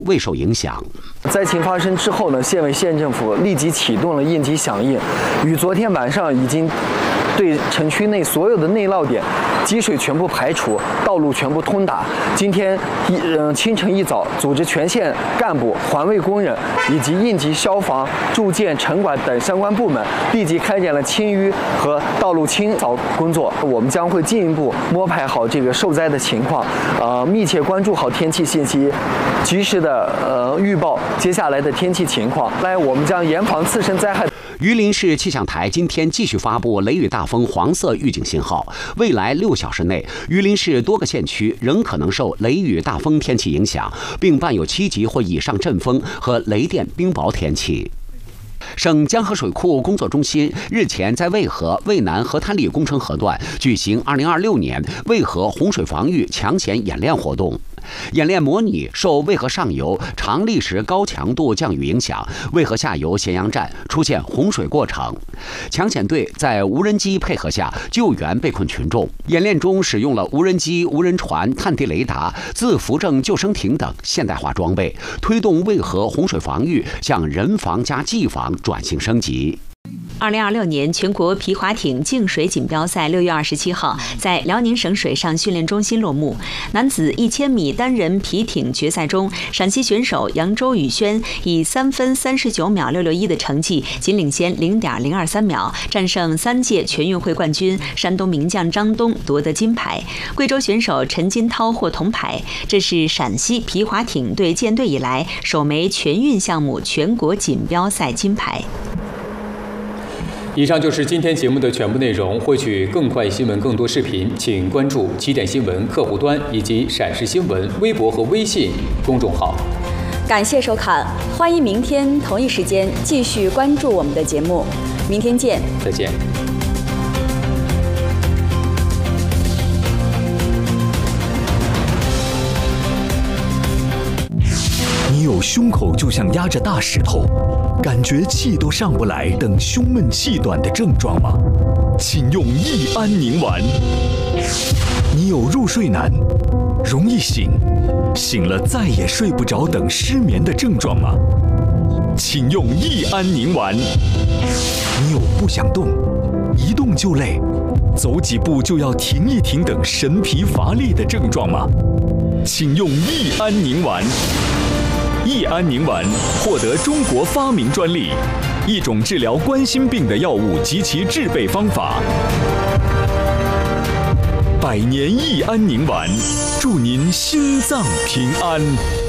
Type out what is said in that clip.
未受影响。 灾情发生之后呢，县委县政府立即启动了应急响应，于昨天晚上已经对城区内所有的内涝点积水全部排除，道路全部通达。今天清晨一早，组织全县干部、环卫工人以及应急消防、住建、城管等相关部门立即开展了清淤和道路清扫工作。我们将会进一步摸排好这个受灾的情况，密切关注好天气信息，及时的预报接下来的天气情况。我们将严防次生灾害。 榆林市气象台今天继续发布雷雨大风黄色预警信号，未来6小时内，榆林市多个县区仍可能受雷雨大风天气影响，并伴有7级或以上阵风和雷电冰雹天气。省江河水库工作中心日前在渭河渭南河滩里工程河段举行2026年渭河洪水防御抢险演练活动。演练模拟受渭河上游长历时高强度降雨影响，渭河下游咸阳站出现洪水过程，抢险队在无人机配合下救援被困群众。演练中使用了无人机、无人船、探地雷达、自扶正救生艇等现代化装备，推动渭河洪水防御向人防加技防转型升级。 2026年全国皮划艇净水锦标赛6月27号在辽宁省水上训练中心落幕。男子1000米单人皮艇决赛中，陕西选手扬州宇轩以3分39秒661的成绩仅领先0.023秒，战胜3届全运会冠军山东名将张东，夺得金牌。贵州选手陈金涛获铜牌。这是陕西皮划艇队建队以来首枚全运项目全国锦标赛金牌。 以上就是今天节目的全部内容。获取更快新闻、更多视频，请关注起点新闻客户端以及陕视新闻微博和微信公众号。 感谢收看，欢迎明天同一时间继续关注我们的节目。明天见， 再见。 你有胸口就像压着大石头，感觉气都上不来等胸闷气短的症状吗？请用益安宁丸。你有入睡难、容易醒了再也睡不着等失眠的症状吗？请用益安宁丸。你有不想动、一动就累、走几步就要停一停等神疲乏力的症状吗？请用益安宁丸。益安宁丸获得中国发明专利，一种治疗冠心病的药物及其制备方法。100年益安宁丸，祝您心脏平安。